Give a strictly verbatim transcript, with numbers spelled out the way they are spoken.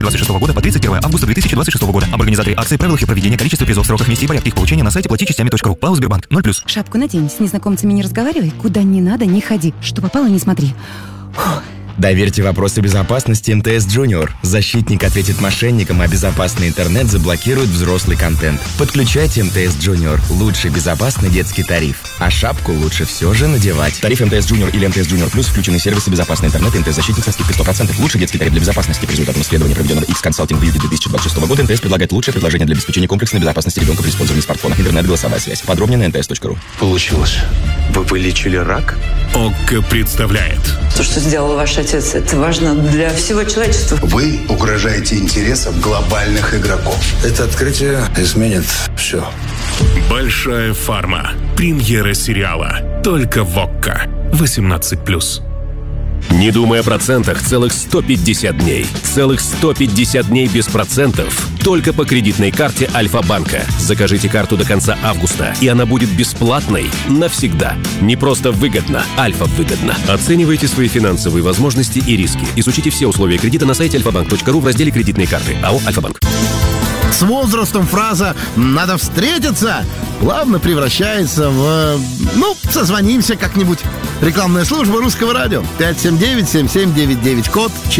двадцать шестого года по тридцать первое августа две тысячи двадцать шестого года. Об организаторе акции, правилах и проведении, количестве призов, сроках, месте и порядке их получения на сайте плати частями точка ру. ПАО «Сбербанк». ноль плюс. Шапку надень, с незнакомцами не разговаривай, куда не надо не ходи. Что попало, не смотри. Фух. Доверьте вопросы безопасности эм тэ эс Junior. Защитник ответит мошенникам, а безопасный интернет заблокирует взрослый контент. Подключайте эм тэ эс Junior. Лучший безопасный детский тариф. А шапку лучше все же надевать. Тариф эм тэ эс Junior или эм тэ эс Junior Plus включены сервисы безопасный интернет и эм тэ эс-защитник со скидкой сто процентов. Лучший детский тариф для безопасности. По результатам исследования, проведенного X-Consulting в июле две тысячи двадцать шестого года, эм тэ эс предлагает лучшее предложение для обеспечения комплексной безопасности ребенка при использовании смартфона. Интернет, голосовая связь. Подробнее на эн тэ эс точка ру. Получилось. Вы вылечили рак? ОККО представляет. То, что сделал ваш отец, это важно для всего человечества. Вы угрожаете интересам глобальных игроков. Это открытие изменит все. Большая фарма. Премьера сериала. Только в ОККО. восемнадцать плюс. Не думай о процентах целых сто пятьдесят дней. Целых сто пятьдесят дней без процентов. Только по кредитной карте Альфа-банка. Закажите карту до конца августа, и она будет бесплатной навсегда. Не просто выгодно, Альфа выгодно. Оценивайте свои финансовые возможности и риски. Изучите все условия кредита на сайте альфа банк точка ру в разделе «Кредитные карты». АО «Альфа-банк». С возрастом фраза «надо встретиться» плавно превращается в «ну, созвонимся как-нибудь». Рекламная служба Русского радио. пять семь девять семь семь девять девять, код